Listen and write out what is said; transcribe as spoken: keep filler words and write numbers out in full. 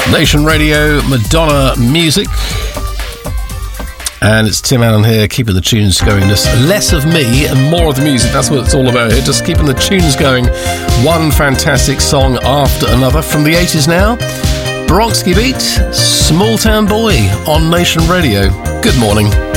Nation Radio, Madonna music. And it's Tim Allen here, keeping the tunes going. Just less of me and more of the music. That's what it's all about here. Just keeping the tunes going. One fantastic song after another. From the eighties now, Bronski Beat, Small Town Boy on Nation Radio. Good morning.